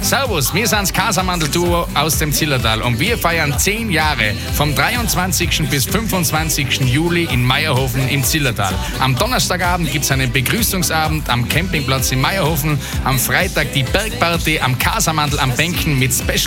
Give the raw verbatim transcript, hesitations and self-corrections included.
Servus, wir sind das Casamandel-Duo aus dem Zillertal und wir feiern zehn Jahre vom dreiundzwanzigsten bis fünfundzwanzigsten Juli in Meierhofen im Zillertal. Am Donnerstagabend gibt es einen Begrüßungsabend am Campingplatz in Meierhofen, am Freitag die Bergparty am Casamandel am Bänken mit Special